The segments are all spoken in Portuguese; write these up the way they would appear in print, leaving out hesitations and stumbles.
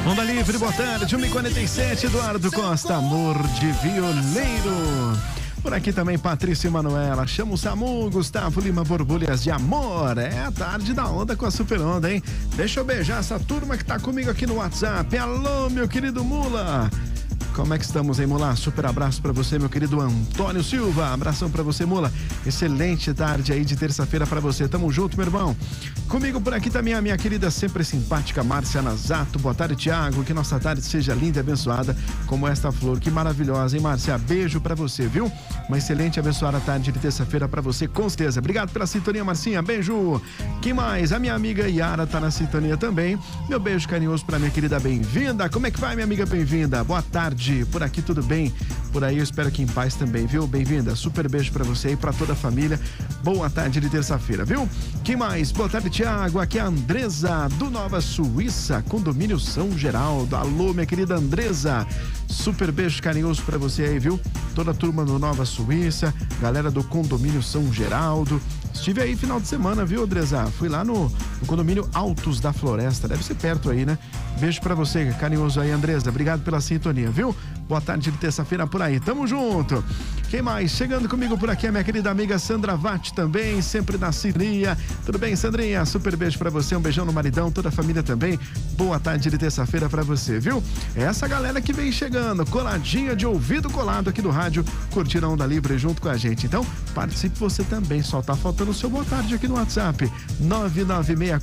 Onda Livre, boa tarde, 1h47, Eduardo Costa, amor de violeiro. Por aqui também Patrícia e Manuela, chama o Samu, Gustavo Lima, borbulhas de amor. É a tarde da onda com a Super Onda, hein? Deixa eu beijar essa turma que tá comigo aqui no WhatsApp. Alô, meu querido Mula. Como é que estamos, hein, Mula? Super abraço pra você, meu querido Antônio Silva. Abração pra você, Mula. Excelente tarde aí de terça-feira pra você. Tamo junto, meu irmão. Comigo por aqui também a minha querida, sempre simpática Márcia Nazato. Boa tarde, Thiago. Que nossa tarde seja linda e abençoada como esta flor. Que maravilhosa, hein, Márcia? Beijo pra você, viu? Uma excelente e abençoada tarde de terça-feira pra você, com certeza. Obrigado pela sintonia, Marcinha. Beijo. Quem mais? A minha amiga Yara tá na sintonia também. Meu beijo carinhoso pra minha querida Bem-vinda. Como é que vai, minha amiga Bem-vinda? Boa tarde. Por aqui tudo bem? Por aí eu espero que em paz também, viu? Bem-vinda. Super beijo pra você e pra toda a família. Boa tarde de terça-feira, viu? Quem mais? Boa tarde, Thiago. Aqui é a Andresa, do Nova Suíça, Condomínio São Geraldo. Alô, minha querida Andresa. Super beijo carinhoso pra você aí, viu? Toda a turma do Nova Suíça, galera do Condomínio São Geraldo. Estive aí final de semana, viu, Andresa? Fui lá no Condomínio Altos da Floresta. Deve ser perto aí, né? Beijo pra você, carinhoso aí, Andresa. Obrigado pela sintonia, viu? Boa tarde de terça-feira por aí. Tamo junto. Quem mais? Chegando comigo por aqui, a minha querida amiga Sandra Vatti também, sempre na sintonia. Tudo bem, Sandrinha? Super beijo pra você, um beijão no maridão, toda a família também. Boa tarde de terça-feira pra você, viu? Essa galera que vem chegando, coladinha de ouvido colado aqui do rádio, curtindo a Onda Livre junto com a gente. Então, participe você também, só tá faltando o seu boa tarde aqui no WhatsApp,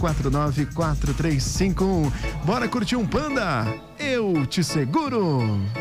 996494351. Bora curtir um Panda? Eu te seguro!